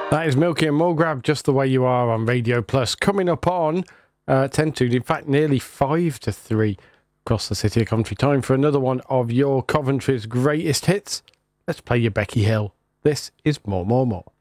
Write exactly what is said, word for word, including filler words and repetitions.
That is Milky and Mulgrab, Just the Way You Are on Radio Plus. Coming up on uh, ten to, in fact, nearly five to three across the city of Coventry. Time for another one of your Coventry's greatest hits. Let's play you Becky Hill. This is More, More, More.